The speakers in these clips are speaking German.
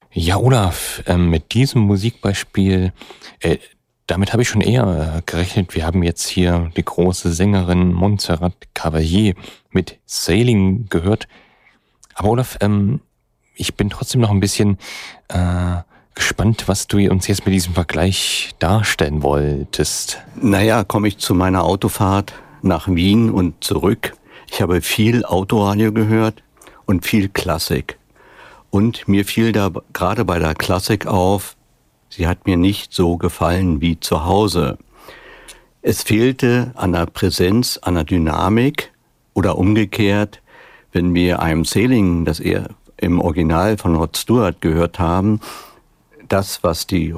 Ja, Olaf, mit diesem Musikbeispiel, äh, damit habe ich schon eher gerechnet. Wir haben jetzt hier die große Sängerin Montserrat Caballé mit Sailing gehört. Aber Olaf, ich bin trotzdem noch ein bisschen gespannt, was du uns jetzt mit diesem Vergleich darstellen wolltest. Naja, komme ich zu meiner Autofahrt nach Wien und zurück. Ich habe viel Autoradio gehört und viel Klassik. Und mir fiel da gerade bei der Klassik auf, sie hat mir nicht so gefallen wie zu Hause. Es fehlte an der Präsenz, an der Dynamik oder umgekehrt, wenn wir I'm Sailing, das eher im Original von Rod Stewart gehört haben, das, was die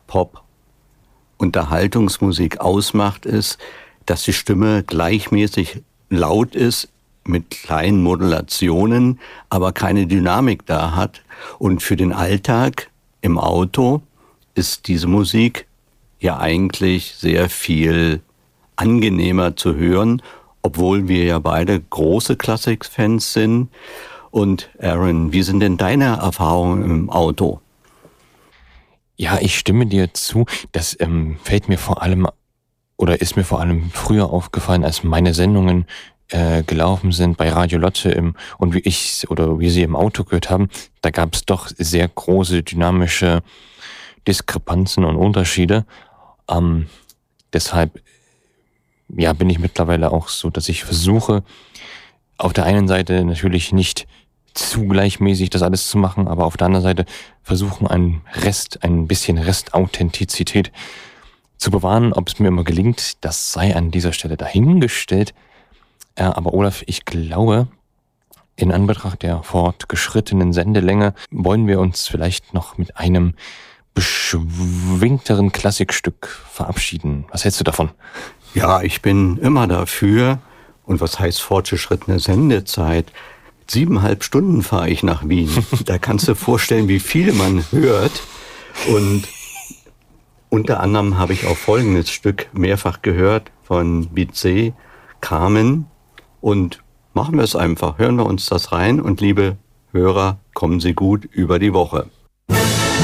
Rock-Pop-Unterhaltungsmusik ausmacht, ist, dass die Stimme gleichmäßig laut ist, mit kleinen Modulationen, aber keine Dynamik da hat. Und für den Alltag im Auto ist diese Musik ja eigentlich sehr viel angenehmer zu hören, obwohl wir ja beide große Klassikfans sind. Und Aaron, wie sind denn deine Erfahrungen im Auto? Ja, ich stimme dir zu. Das fällt mir vor allem oder ist mir vor allem früher aufgefallen, als meine Sendungen gelaufen sind bei Radio Lotte und wie sie im Auto gehört haben. Da gab es doch sehr große dynamische Diskrepanzen und Unterschiede. Deshalb ja, bin ich mittlerweile auch so, dass ich versuche, auf der einen Seite natürlich nicht zu gleichmäßig das alles zu machen, aber auf der anderen Seite versuchen, ein bisschen Restauthentizität zu bewahren. Ob es mir immer gelingt, das sei an dieser Stelle dahingestellt. Aber Olaf, ich glaube, in Anbetracht der fortgeschrittenen Sendelänge wollen wir uns vielleicht noch mit einem beschwingteren Klassikstück verabschieden. Was hältst du davon? Ja, ich bin immer dafür. Und was heißt fortgeschrittene Sendezeit? 7,5 Stunden fahre ich nach Wien. Da kannst du vorstellen, wie viel man hört. Und unter anderem habe ich auch folgendes Stück mehrfach gehört von Bizet, Carmen. Und machen wir es einfach. Hören wir uns das rein. Und liebe Hörer, kommen Sie gut über die Woche.